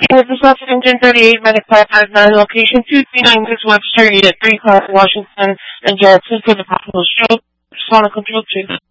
It was left engine 38 Medic 559, location 2396 Webster, Unit 3, Clark, Washington, and Jackson for the possible show. Sonic Control 2.